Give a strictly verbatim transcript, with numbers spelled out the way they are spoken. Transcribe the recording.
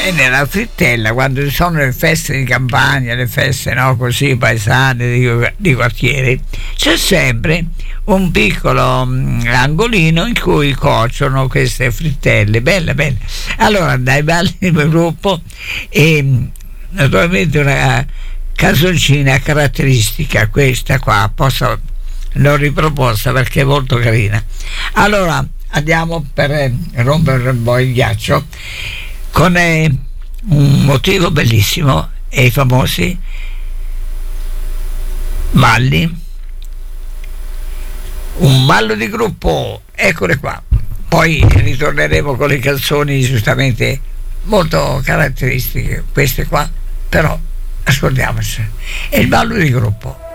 E nella frittella, quando ci sono le feste di campagna, le feste, no, così paesane di, di quartiere, c'è sempre un piccolo um, angolino in cui cuociono queste frittelle, belle belle. Allora dai balli di gruppo, e naturalmente una canzoncina caratteristica, questa qua, posso, l'ho riproposta perché è molto carina. Allora andiamo per rompere un po' il ghiaccio con eh, un motivo bellissimo, e i famosi balli, un ballo di gruppo, eccole qua. Poi ritorneremo con le canzoni giustamente molto caratteristiche, queste qua, però ascoltiamoci. È il ballo di gruppo.